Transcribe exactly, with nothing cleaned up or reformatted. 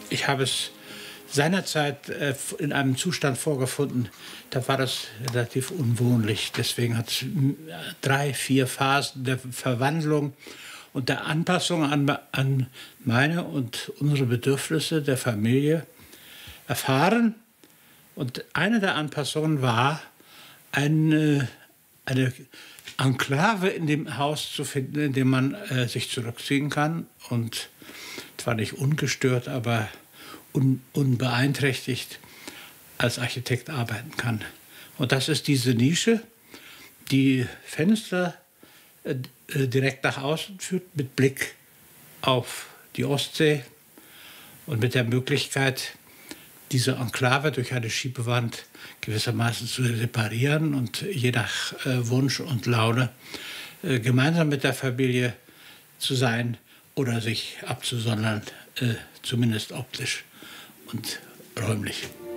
Ich habe es seinerzeit äh, in einem Zustand vorgefunden, da war das relativ unwohnlich. Deswegen hat es drei, vier Phasen der Verwandlung und der Anpassung an, an meine und unsere Bedürfnisse der Familie erfahren. Und eine der Anpassungen war, eine, eine Enklave in dem Haus zu finden, in dem man äh, sich zurückziehen kann und zwar nicht ungestört, aber un, unbeeinträchtigt als Architekt arbeiten kann. Und das ist diese Nische, die Fenster äh, direkt nach außen führt, mit Blick auf die Ostsee und mit der Möglichkeit, diese Enklave durch eine Schiebewand gewissermaßen zu reparieren und je nach äh, Wunsch und Laune äh, gemeinsam mit der Familie zu sein oder sich abzusondern, äh, zumindest optisch und räumlich.